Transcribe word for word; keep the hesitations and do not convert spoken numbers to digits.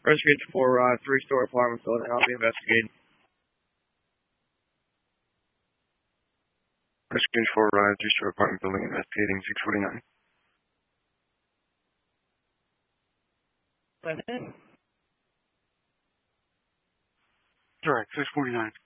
Rescue for uh, three-story apartment building. I'll be investigating. Rescue for uh, three-story apartment building investigating six forty-nine. Listen. Direct, six forty-nine.